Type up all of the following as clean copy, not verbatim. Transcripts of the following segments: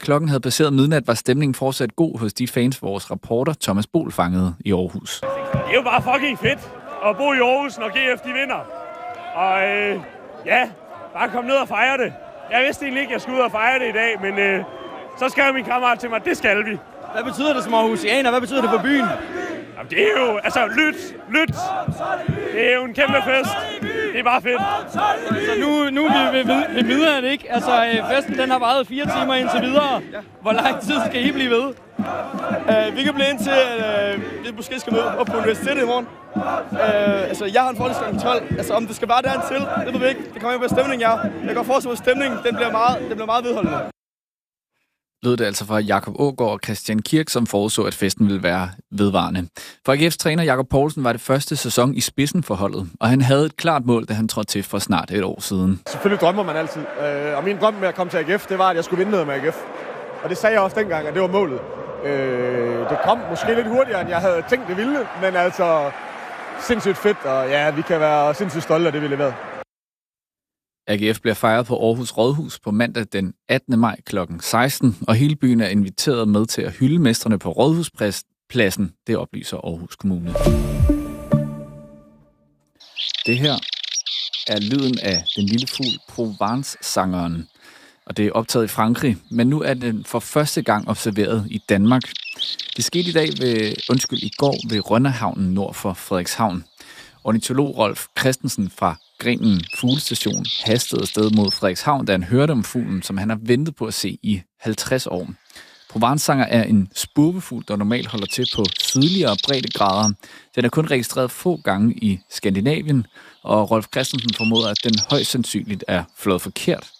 klokken havde passeret midnat, var stemningen fortsat god hos de fans, vores reporter Thomas Bol fangede i Aarhus. Det er jo bare fucking fedt at bo i Aarhus, når GF de vinder. Og bare komme ned og fejre det. Jeg vidste egentlig ikke, at jeg skulle ud og fejre det i dag, men så skrev min kammerat til mig, det skal vi. Hvad betyder det som Aarhusianer? Hvad betyder det for byen? Jamen, det er jo, lyt. Det er jo en kæmpe fest. Det er bare fedt. Så nu er vi ved middagen, ikke? Altså, festen den har varet 4 timer indtil videre. Hvor lang tid skal I blive ved? Vi kan blive indtil, vi måske skal møde op på universitetet i morgen. Jeg har en forelæsning kl. 12. Altså, om det skal være dertil, det ved vi ikke. Det kommer jo på stemningen, ja. Jeg kan forestille mig, at stemningen den bliver meget vedholdende. Lød det altså fra Jakob Aagaard og Christian Kirk, som forudså, at festen ville være vedvarende. For AGF's træner Jakob Poulsen var det første sæson i spidsen for holdet, og han havde et klart mål, da han trådte til for snart et år siden. Selvfølgelig drømmer man altid, og min drøm med at komme til AGF, det var, at jeg skulle vinde noget med AGF. Og det sagde jeg også dengang, at det var målet. Det kom måske lidt hurtigere, end jeg havde tænkt det ville, men altså sindssygt fedt, og ja, vi kan være sindssygt stolte af det, vi leverede. AGF bliver fejret på Aarhus Rådhus på mandag den 18. maj kl. 16, og hele byen er inviteret med til at hylde mestrene på Rådhuspladsen, det oplyser Aarhus Kommune. Det her er lyden af den lille fugl Provence-sangeren, og det er optaget i Frankrig, men nu er den for første gang observeret i Danmark. Det skete i går ved Rønnehavnen nord for Frederikshavn. Ornitolog Rolf Christensen fra Grenen Fuglestation hastede afsted mod Frederikshavn, da han hørte om fuglen, som han har ventet på at se i 50 år. Provence-sanger er en spurvefugl, der normalt holder til på sydligere breddegrader. Den er kun registreret få gange i Skandinavien, og Rolf Christensen formoder, at den højst sandsynligt er flået forkert.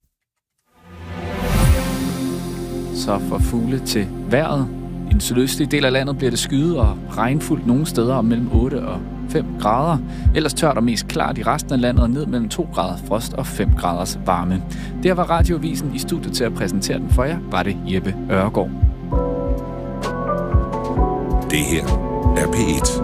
Så for fugle til vejret. I den sydøstlige del af landet bliver det skyet og regnfuldt nogle steder om mellem 8 og 5 grader. Ellers tørt og mest klart i resten af landet og ned mellem 2 grader frost og 5 graders varme. Der var Radioavisen i studiet til at præsentere den for jer, var det Jeppe Ørgaard. Det her er P1.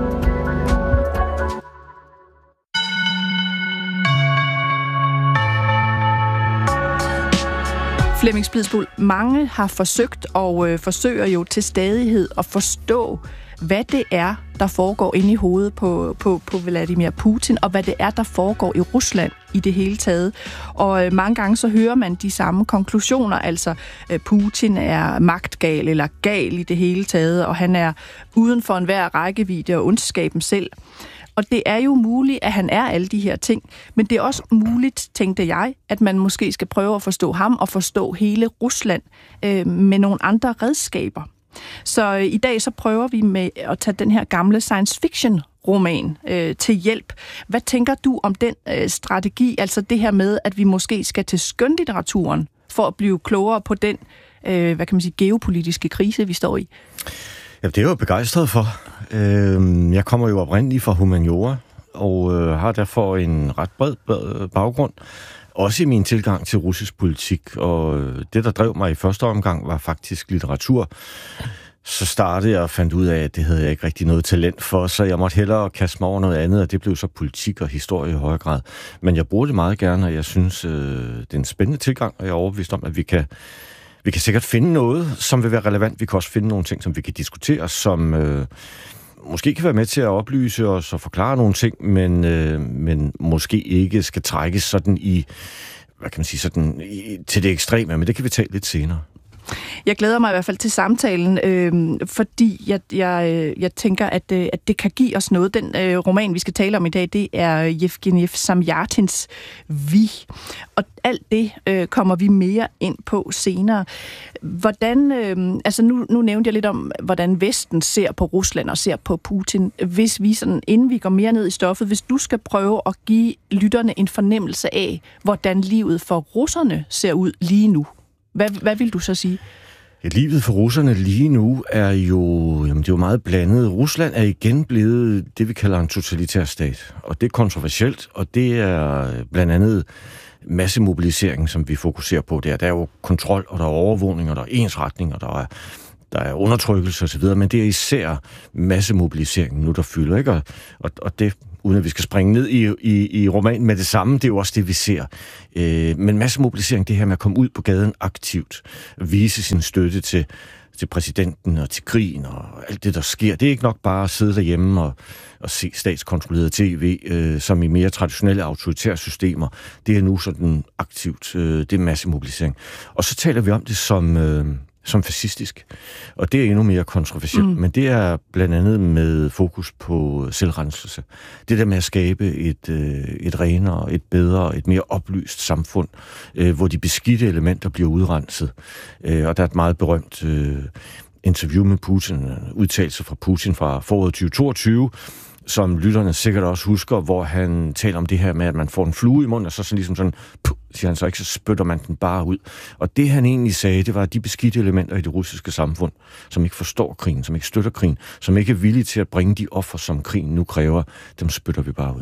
Flemming Splidsbull, mange har forsøgt og forsøger jo til stadighed at forstå, hvad det er, der foregår inde i hovedet på Vladimir Putin, og hvad det er, der foregår i Rusland i det hele taget. Og mange gange så hører man de samme konklusioner, altså Putin er magtgal eller gal i det hele taget, og han er uden for enhver rækkevidde og ondskaben selv. Og det er jo muligt, at han er alle de her ting, men det er også muligt, tænkte jeg, at man måske skal prøve at forstå ham og forstå hele Rusland med nogle andre redskaber. Så i dag så prøver vi med at tage den her gamle science fiction roman til hjælp. Hvad tænker du om den strategi, altså det her med, at vi måske skal til skønlitteraturen for at blive klogere på den, geopolitiske krise, vi står i? Ja, det er jeg jo begejstret for. Jeg kommer jo oprindeligt fra humaniora, og har derfor en ret bred baggrund. Også i min tilgang til russisk politik, og det, der drev mig i første omgang, var faktisk litteratur. Så startede jeg og fandt ud af, at det havde jeg ikke rigtig noget talent for, så jeg måtte hellere kaste mig over noget andet, og det blev så politik og historie i højere grad. Men jeg bruger det meget gerne, og jeg synes, det er en spændende tilgang, og jeg er overbevist om, at vi kan sikkert finde noget, som vil være relevant. Vi kan også finde nogle ting, som vi kan diskutere, som måske kan være med til at oplyse os og forklare nogle ting, men måske ikke skal trækkes sådan i, til det ekstreme, men det kan vi tale lidt senere. Jeg glæder mig i hvert fald til samtalen, fordi jeg tænker, at det kan give os noget. Den roman, vi skal tale om i dag, det er Yevgeny Zamjatins Vi. Og alt det kommer vi mere ind på senere. Hvordan, nu nævnte jeg lidt om, hvordan Vesten ser på Rusland og ser på Putin. Hvis vi sådan, inden vi går mere ned i stoffet, hvis du skal prøve at give lytterne en fornemmelse af, hvordan livet for russerne ser ud lige nu, hvad vil du så sige? Ja, livet for russerne lige nu er jo, det er jo meget blandet. Rusland er igen blevet det, vi kalder en totalitær stat, og det er kontroversielt, og det er blandt andet massemobilisering, som vi fokuserer på der. Der er jo kontrol, og der er overvågning, og der er ensretning, og der er undertrykkelse osv., men det er især massemobiliseringen nu, der fylder, ikke? Og det uden at vi skal springe ned i romanen med det samme, det er jo også det, vi ser. Men massemobilisering, det her med at komme ud på gaden aktivt, vise sin støtte til præsidenten og til krigen og alt det, der sker. Det er ikke nok bare at sidde derhjemme og se statskontrolleret tv, som i mere traditionelle autoritære systemer. Det er nu sådan aktivt, det er massemobilisering. Og så taler vi om det som fascistisk. Og det er endnu mere kontroversielt. Men det er blandt andet med fokus på selvrenselse. Det der med at skabe et renere, et bedre, et mere oplyst samfund, hvor de beskidte elementer bliver udrenset. Og der er et meget berømt interview med Putin, udtalelse fra Putin fra foråret 2022, som lytterne sikkert også husker, hvor han taler om det her med, at man får en flue i munden, og så ligesom sådan, siger han så ikke, så spytter man den bare ud. Og det han egentlig sagde, det var, at de beskidte elementer i det russiske samfund, som ikke forstår krigen, som ikke støtter krigen, som ikke er villige til at bringe de offer, som krigen nu kræver, dem spytter vi bare ud.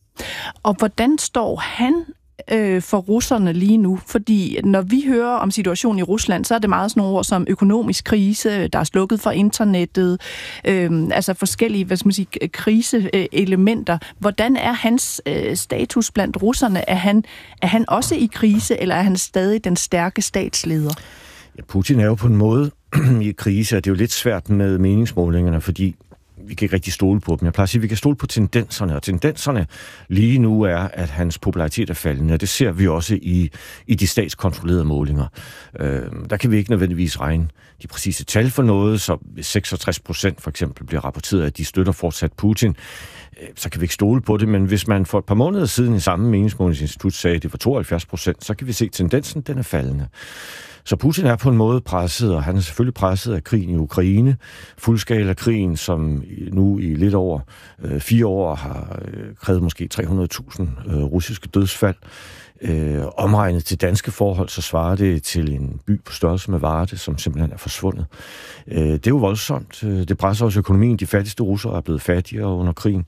Og hvordan står han for russerne lige nu? Fordi når vi hører om situationen i Rusland, så er det meget sådan nogle ord som økonomisk krise, der er slukket for internettet, altså forskellige, kriseelementer. Hvordan er hans status blandt russerne? Er han også i krise, eller er han stadig den stærke statsleder? Ja, Putin er jo på en måde i krise, og det er jo lidt svært med meningsmålingerne, fordi vi kan ikke rigtig stole på dem. Jeg plejer at sige, at vi kan stole på tendenserne, og tendenserne lige nu er, at hans popularitet er faldende, og det ser vi også i de statskontrollerede målinger. Der kan vi ikke nødvendigvis regne de præcise tal for noget, så 66% for eksempel bliver rapporteret, at de støtter fortsat Putin, så kan vi ikke stole på det, men hvis man for et par måneder siden i samme meningsmålingsinstitut sagde, at det var 72%, så kan vi se, at tendensen den er faldende. Så Putin er på en måde presset, og han er selvfølgelig presset af krigen i Ukraine. Fuldskala krigen, som nu i lidt over 4 år har krævet måske 300.000 russiske dødsfald. Omregnet til danske forhold, så svarer det til en by på størrelse med Varde, som simpelthen er forsvundet. Det er jo voldsomt. Det presser også økonomien. De fattigste russere er blevet fattigere under krigen.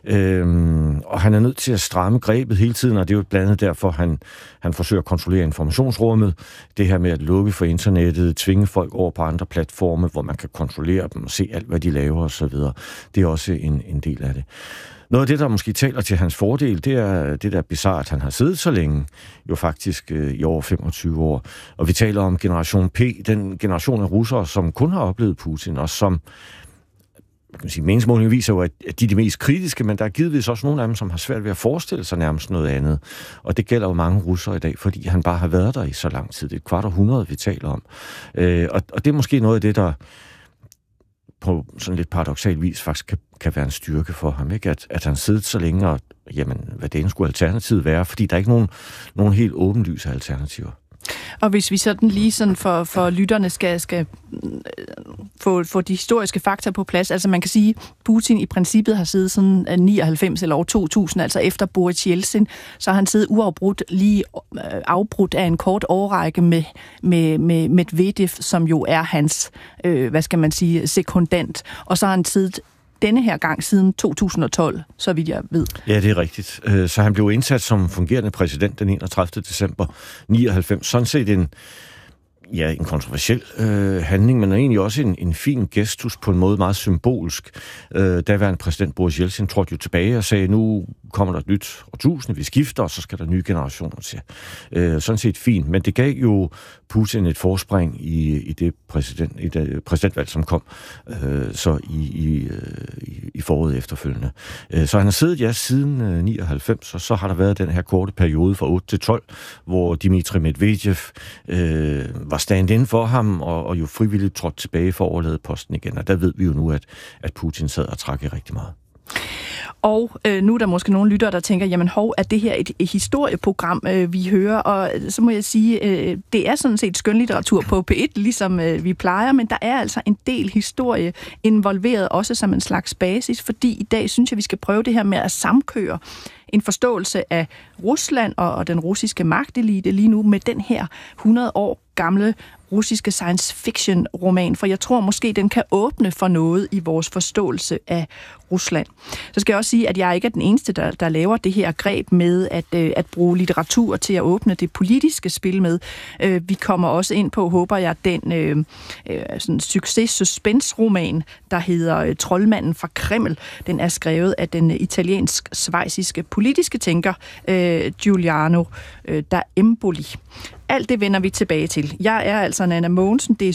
Og han er nødt til at stramme grebet hele tiden, og det er jo blandt andet derfor, han forsøger at kontrollere informationsrummet. Det her med at lukke for internettet, tvinge folk over på andre platforme, hvor man kan kontrollere dem og se alt, hvad de laver osv. Det er også en del af det. Noget af det, der måske taler til hans fordel, det er det der bizarre, at han har siddet så længe, jo faktisk i over 25 år. Og vi taler om generation P, den generation af russere, som kun har oplevet Putin, og som, man kan sige, meningsmålingen viser jo, at de er de mest kritiske, men der er givetvis også nogle af dem, som har svært ved at forestille sig nærmest noget andet. Og det gælder jo mange russere i dag, fordi han bare har været der i så lang tid. Det er et kvart århundrede, vi taler om. Og det er måske noget af det, der på sådan lidt paradoksal vis faktisk kan være en styrke for ham, ikke? At han sidder så længe, og jamen, hvad det skulle alternativet være, fordi der er ikke nogen helt åbenlyse alternativer. Og hvis vi sådan lige sådan for lytterne skal få de historiske fakta på plads, altså man kan sige, Putin i princippet har siddet sådan 99 eller år 2000, altså efter Boris Jeltsin, så har han siddet uafbrudt, lige afbrudt af en kort årrække med Medvedev, som jo er hans, sekundant, og så har han siddet denne her gang siden 2012, så vidt jeg ved. Ja, det er rigtigt. Så han blev indsat som fungerende præsident den 31. december 99. Sådan set en kontroversiel handling, men egentlig også en fin gestus på en måde meget symbolsk. Daværende præsident Boris Jeltsin trådte jo tilbage og sagde, nu kommer der et nyt årtusinde, vi skifter, og så skal der nye generationer til. Sådan set fint, men det gav jo Putin et forspring i det præsidentvalg, som kom så i foråret efterfølgende. Så han har siddet siden 99, og så har der været den her korte periode fra 8 til 12, hvor Dmitri Medvedev var stand-in for ham, og jo frivilligt trådte tilbage for at overlade posten igen. Og der ved vi jo nu, at Putin sad og trak i rigtig meget. Og nu er der måske nogle lyttere, der tænker, jamen er det her et historieprogram, vi hører? Og så må jeg sige, det er sådan set skønlitteratur på P1, ligesom vi plejer, men der er altså en del historie involveret, også som en slags basis, fordi i dag synes jeg, vi skal prøve det her med at samkøre en forståelse af Rusland og den russiske magtelite lige nu med den her 100 år gamle russiske science fiction roman, for jeg tror måske, den kan åbne for noget i vores forståelse af Rusland. Så skal jeg også sige, at jeg ikke er den eneste, der laver det her greb med at bruge litteratur til at åbne det politiske spil med. Vi kommer også ind på, håber jeg, den sådan succes-suspense-roman, der hedder Troldmanden fra Kreml. Den er skrevet af den italiensk-schweiziske politiske tænker Giuliano da Empoli. Alt det vender vi tilbage til. Jeg er altså Nanna Mogensen. Det er